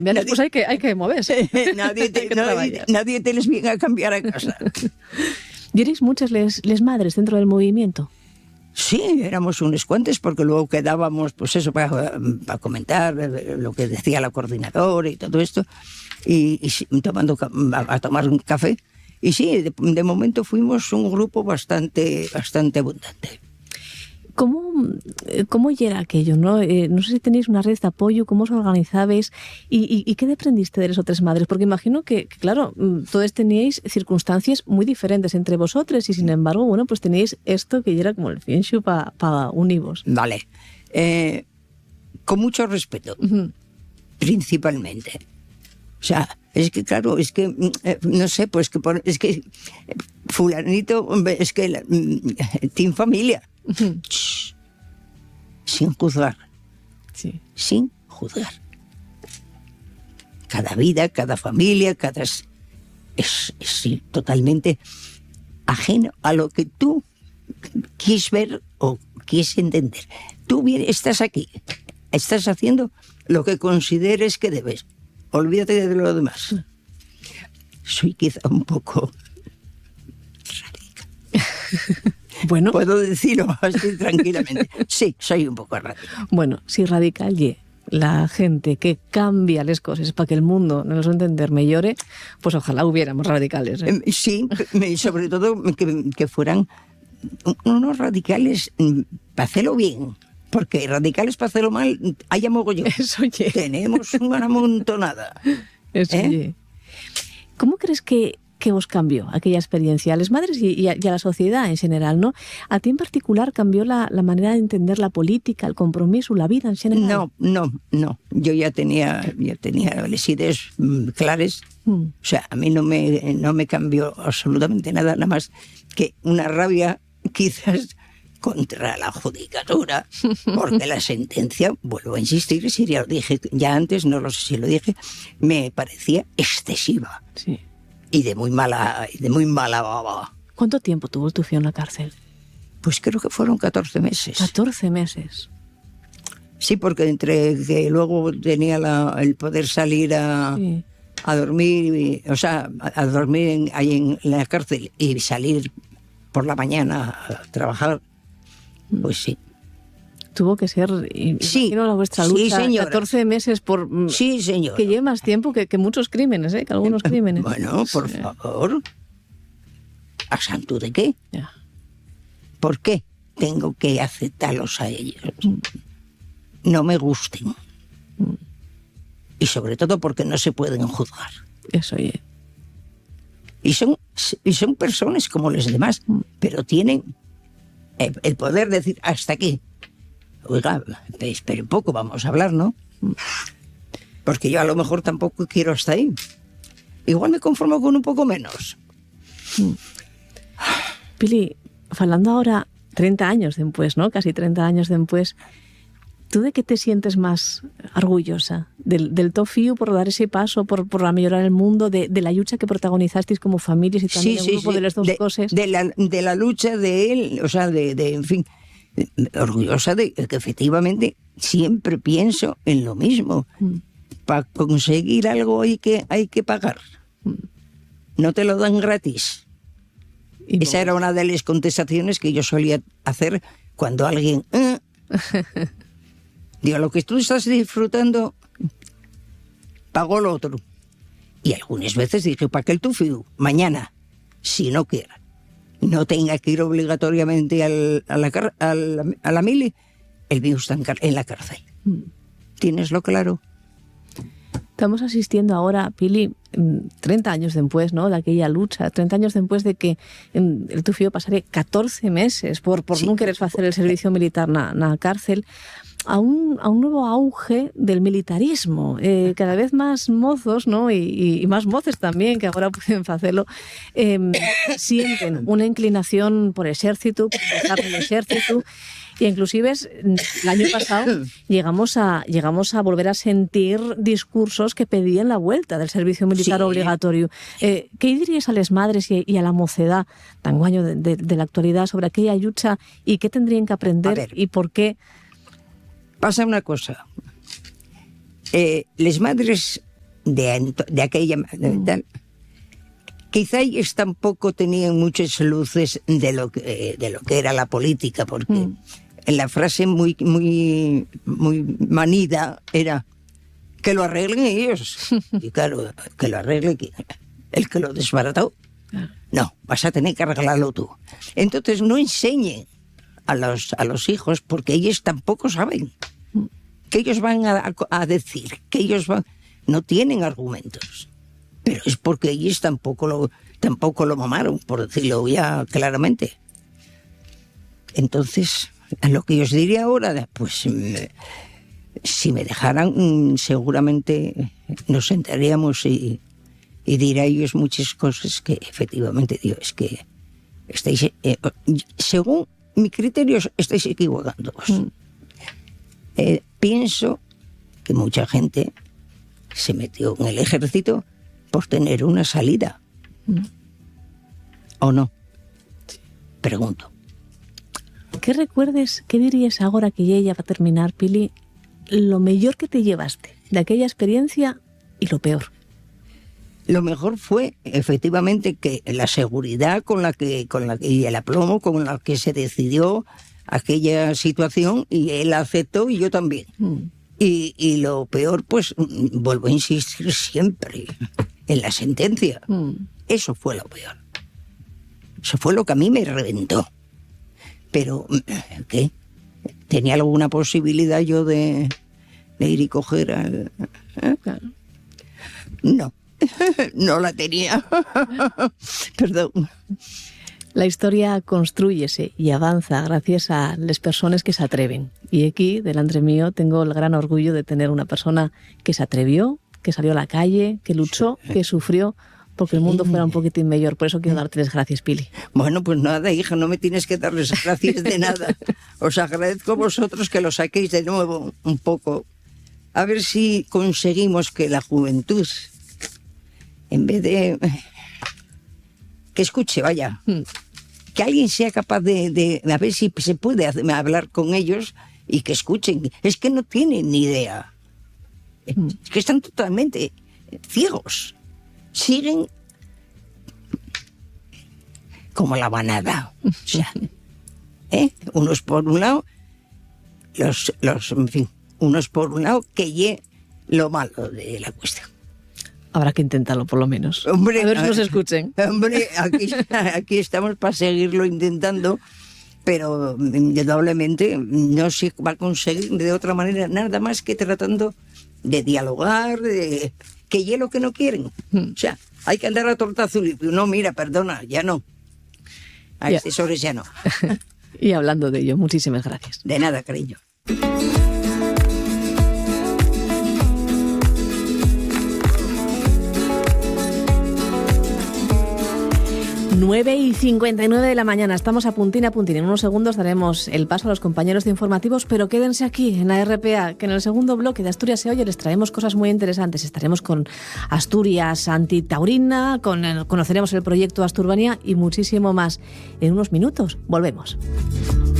Pues hay que moverse. Nadie te les viene a cambiar a casa. ¿Y erais muchas les madres dentro del movimiento? Sí, éramos unos cuantos, porque luego quedábamos, pues eso, para comentar lo que decía la coordinadora y todo esto, y a tomar un café. Y sí, de momento fuimos un grupo bastante abundante. ¿Cómo era aquello? No sé si tenéis una red de apoyo, cómo os organizabais y qué aprendiste de las otras madres, porque imagino que claro, todos teníais circunstancias muy diferentes entre vosotros y sin embargo, bueno, pues teníais esto que era como el fienxu para univos. Vale, con mucho respeto, principalmente. O sea, es que claro, no sé, pues es que fulanito, es que tiene familia. Sin juzgar. Sí. Sin juzgar. Cada vida, cada familia, es totalmente ajeno a lo que tú quieres ver o quieres entender. Tú estás aquí, estás haciendo lo que consideres que debes. Olvídate de lo demás. Soy quizá un poco radical. Bueno. Puedo decirlo así tranquilamente. Sí, soy un poco radical. Bueno, si radical la gente que cambia las cosas para que el mundo no nos entender mejore, pues ojalá hubiéramos radicales. Sí, sobre todo que fueran unos radicales para hacerlo bien. Porque radicales para hacerlo mal, hay mogollón. Eso ye. Tenemos una montonada. Eso ye. ¿Cómo crees que os cambió aquella experiencia? A las madres y a la sociedad en general, ¿no? A ti en particular cambió la manera de entender la política, el compromiso, la vida en general. No. Yo ya tenía las ideas claras. O sea, a mí no me cambió absolutamente nada más que una rabia quizás contra la judicatura, porque la sentencia, vuelvo a insistir, si ya lo dije ya antes, no lo sé si lo dije, me parecía excesiva. Sí. Y de muy mala baba. ¿Cuánto tiempo tuvo el Tufío en la cárcel? Pues creo que fueron 14 meses. 14 meses. Sí, porque entre que luego tenía el poder salir a dormir, o sea, a dormir ahí en la cárcel y salir por la mañana a trabajar, pues sí. Tuvo que ser, imagino, la vuestra lucha, sí, 14 meses por... Sí, señor. Que lleve más tiempo que muchos crímenes, que algunos crímenes. Bueno, por favor. ¿A santo de qué? Ya. ¿Por qué tengo que aceptarlos a ellos? No me gusten. Y sobre todo porque no se pueden juzgar. Eso, oye. Y son personas como los demás, pero tienen el poder de decir hasta aquí. Oiga, espere un poco, vamos a hablar, ¿no? Porque yo a lo mejor tampoco quiero hasta ahí. Igual me conformo con un poco menos. Pili, hablando ahora 30 años después, ¿no? Casi 30 años después, ¿tú de qué te sientes más orgullosa? ¿Del Tofío por dar ese paso, por mejorar el mundo, de la lucha que protagonizasteis como familias y también el grupo de las dos cosas? De la lucha de él, o sea, en fin, orgullosa de que efectivamente siempre pienso en lo mismo. Para conseguir algo hay que pagar. No te lo dan gratis. Esa era una de las contestaciones que yo solía hacer cuando alguien... Digo, lo que tú estás disfrutando, pagó lo otro. Y algunas veces dije, ¿para qué el Tufío? Mañana, si no quiera, no tenga que ir obligatoriamente a la mili, el mío está en la cárcel. ¿Tieneslo claro? Estamos asistiendo ahora, Pili, 30 años después, ¿no?, de aquella lucha, 30 años después de que el Tufío pasaré 14 meses por no querer hacer el servicio militar na cárcel, a un nuevo auge del militarismo. Cada vez más mozos, ¿no?, y más moces también, que ahora pueden hacerlo, sienten una inclinación por ejército, por empezar el ejército. Y inclusive el año pasado llegamos a volver a sentir discursos que pedían la vuelta del servicio militar obligatorio. ¿Qué dirías a las madres y a la mocedad tan guaño de la actualidad sobre aquella lucha y qué tendrían que aprender y por qué? Pasa una cosa. Las madres de aquella tal. Quizá ellos tampoco tenían muchas luces de lo que era la política, porque la frase muy manida era que lo arreglen ellos. Y claro, que lo arregle el que lo desbarató. No, vas a tener que arreglarlo tú. Entonces no enseñen a los hijos, porque ellos tampoco saben. Que ellos van a decir, que ellos no tienen argumentos. Pero es porque ellos tampoco lo mamaron, por decirlo ya claramente. Entonces, a lo que yo os diría ahora, pues si me dejaran, seguramente nos sentaríamos y dirá ellos muchas cosas que efectivamente digo, es que estáis, según mi criterio, estáis equivocándoos. Pienso que mucha gente se metió en el ejército por tener una salida. ¿O no? Pregunto. ¿Qué recuerdes, qué dirías ahora que ya va a terminar, Pili, lo mejor que te llevaste de aquella experiencia y lo peor? Lo mejor fue, efectivamente, que la seguridad y el aplomo con la que se decidió aquella situación, y él aceptó y yo también. Y lo peor, pues, vuelvo a insistir siempre en la sentencia. Eso fue lo peor. Eso fue lo que a mí me reventó. Pero, ¿qué? ¿Tenía alguna posibilidad yo de ir y coger al...? Claro. No, no la tenía. Perdón. La historia construyese y avanza gracias a las personas que se atreven. Y aquí, delante mío, tengo el gran orgullo de tener una persona que se atrevió, que salió a la calle, que luchó, que sufrió, porque el mundo fuera un poquitín mejor. Por eso quiero darte las gracias, Pili. Bueno, pues nada, hija, no me tienes que dar las gracias de nada. Os agradezco a vosotros que lo saquéis de nuevo un poco. A ver si conseguimos que la juventud, en vez de... que escuche, vaya, que alguien sea capaz de a ver si se puede hablar con ellos y que escuchen. Es que no tienen ni idea. Es que están totalmente ciegos. Siguen como la manada. O sea, unos por un lado, en fin, unos por un lado, que ye lo malo de la cuestión. Habrá que intentarlo, por lo menos. Hombre, a ver si nos escuchen. Hombre, aquí estamos para seguirlo intentando, pero indudablemente no se va a conseguir de otra manera, nada más que tratando de dialogar, que ye lo que no quieren. O sea, hay que andar a tortazo limpio. No, mira, perdona, ya no. A estas horas ya no. Y hablando de ello, muchísimas gracias. De nada, cariño. 9:59 de la mañana, estamos a puntín. En unos segundos daremos el paso a los compañeros de informativos, pero quédense aquí en la RPA, que en el segundo bloque de Asturias se oye les traemos cosas muy interesantes. Estaremos con Asturias Antitaurina, conoceremos el proyecto Asturbanía y muchísimo más. En unos minutos volvemos.